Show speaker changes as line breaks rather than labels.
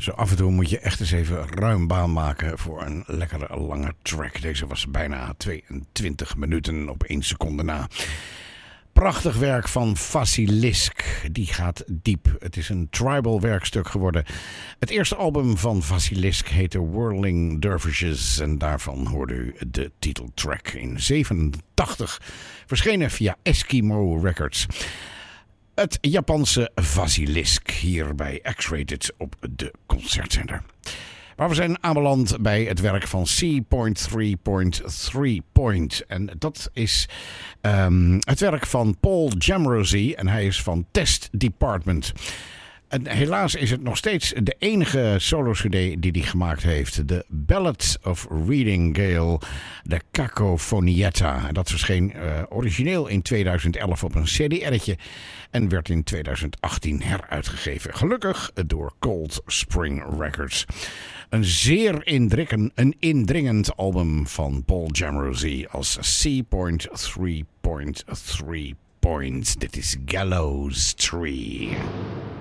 Zo af en toe moet je echt eens even ruim baan maken voor een lekkere lange track. Deze was bijna 22 minuten op 1 seconde na. Prachtig werk van Vasilisk. Die gaat diep. Het is een tribal werkstuk geworden. Het eerste album van Vasilisk heette Whirling Dervishes. En daarvan hoorde u de titeltrack in 87. Verschenen via Eskimo Records. Het Japanse Vasilisk hier bij X-Rated op de Concertzender. Maar we zijn aanbeland bij het werk van C.3.3 Point. En dat is het werk van Paul Jamrozy en hij is van Test Department. En helaas is het nog steeds de enige solo-cd die hij gemaakt heeft. De Ballads of Reading Gale, de Cacofonietta. Dat verscheen origineel in 2011 op een cd-erretje en werd in 2018 heruitgegeven. Gelukkig door Cold Spring Records. Een zeer indringend album van Paul Jamrozy als C.3.3 Points. Dit is Gallows Tree.